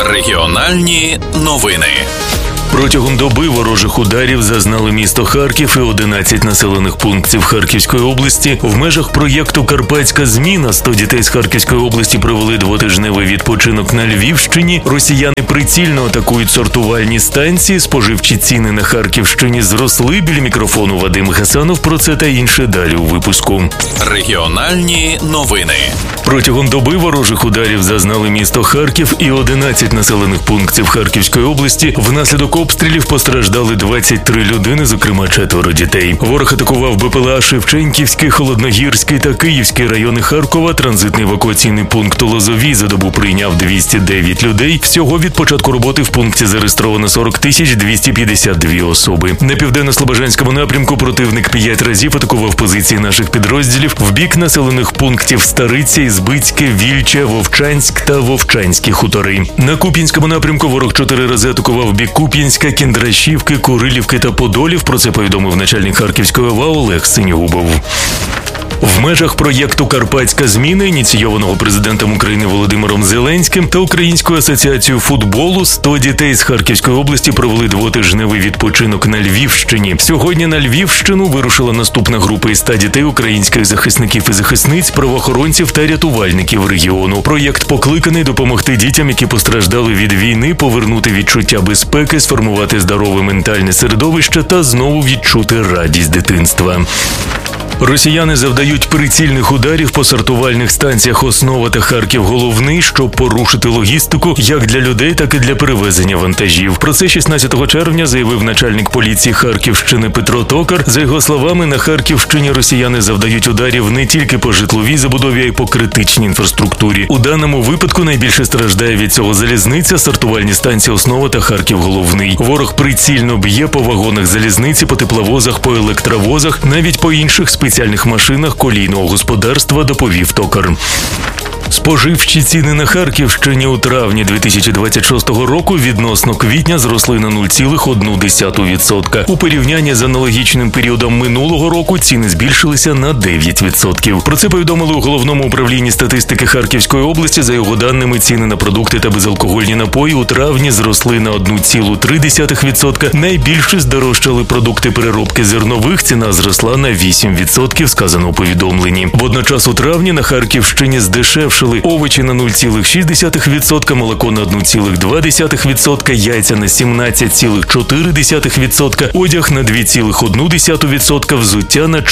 Регіональні новини. Протягом доби ворожих ударів зазнали місто Харків і 11 населених пунктів Харківської області. В межах проєкту «Карпатська зміна» 100 дітей з Харківської області провели двотижневий відпочинок на Львівщині. Росіяни прицільно атакують сортувальні станції. Споживчі ціни на Харківщині зросли. Біля мікрофону Вадим Гасанов. Про це та інше далі у випуску. Регіональні новини. Протягом доби ворожих ударів зазнали місто Харків і 11 населених пунктів Харківської області. Внаслідок обстрілів постраждали 23 людини, зокрема 4 дітей. Ворог атакував БПЛА Шевченківський, Холодногірський та Київський райони Харкова. Транзитний евакуаційний пункт у Лозовій за добу прийняв 209 людей. Всього від початку роботи в пункті зареєстровано 40 252 особи. На південно-слобожанському напрямку противник 5 разів атакував позиції наших підрозділів в бік населених пунктів Стариця, Ізбицьке, Вільча, Вовчанськ та Вовчанські хутори. На Куп'янському напрямку ворог 4 рази атакував в бік Куп'янська, Кіндрашівки, Курилівки та Подолів. Про це повідомив начальник Харківської ОВА Олег Синігубов. В межах проєкту «Карпатська зміна», ініційованого президентом України Володимиром Зеленським та Українською асоціацією футболу, 100 дітей з Харківської області провели двотижневий відпочинок на Львівщині. Сьогодні на Львівщину вирушила наступна група із 100 дітей українських захисників і захисниць, правоохоронців та рятувальників регіону. Проєкт покликаний допомогти дітям, які постраждали від війни, повернути відчуття безпеки, сформувати здорове ментальне середовище та знову відчути радість дитинства. Росіяни завдають прицільних ударів по сортувальних станціях «Основа» та «Харків-Головний», щоб порушити логістику як для людей, так і для перевезення вантажів. Про це 16 червня заявив начальник поліції Харківщини Петро Токар. За його словами, на Харківщині росіяни завдають ударів не тільки по житловій забудові, а й по критичній інфраструктурі. У даному випадку найбільше страждає від цього залізниця, сортувальні станції «Основа» та «Харків-Головний». Ворог прицільно б'є по вагонах залізниці, по тепловозах, по електровозах, навіть по інших спеціальних машинах колійного господарства, доповів Токар. Споживчі ціни на Харківщині у травні 2026 року відносно квітня зросли на 0,1%. У порівнянні з аналогічним періодом минулого року ціни збільшилися на 9%. Про це повідомили у Головному управлінні статистики Харківської області. За його даними, ціни на продукти та безалкогольні напої у травні зросли на 1,3%. Найбільше здорожчали продукти переробки зернових, ціна зросла на 8%, сказано у повідомленні. Водночас у травні на Харківщині здешевшали овочі на 0,6%, молоко на 1,2%, яйця на 17,4%, одяг на 2,1%, взуття на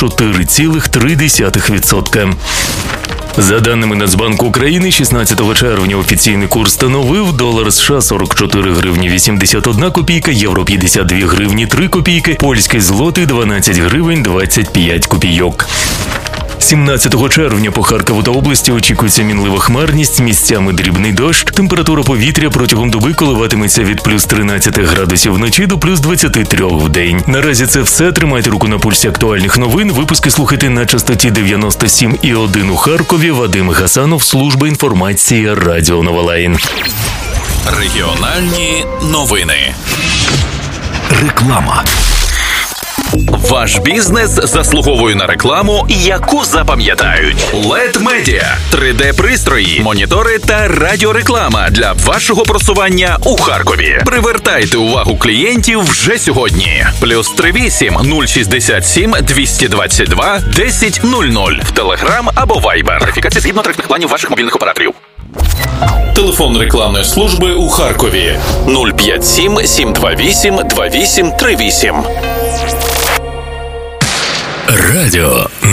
4,3%. За даними Нацбанку України, 16 червня офіційний курс становив: долар США 44 гривні 81 копійка, євро 52 гривні 3 копійки, польський злотий 12 гривень 25 копійок. 17 червня по Харкову та області очікується мінлива хмарність, місцями дрібний дощ. Температура повітря протягом доби коливатиметься від плюс 13 градусів вночі до плюс 23 в день. Наразі це все. Тримайте руку на пульсі актуальних новин. Випуски слухайте на частоті 97,1 у Харкові. Вадим Гасанов, служба інформації Радіо Новолайн. Регіональні новини. Реклама. Ваш бізнес заслуговує на рекламу, яку запам'ятають. LED Media – 3D-пристрої, монітори та радіореклама для вашого просування у Харкові. Привертайте увагу клієнтів вже сьогодні. +38 067 222 1000 в Telegram або Viber. Верифікація згідно тарифних планів ваших мобільних операторів. Телефон рекламної служби у Харкові 057 728 2838. Радіо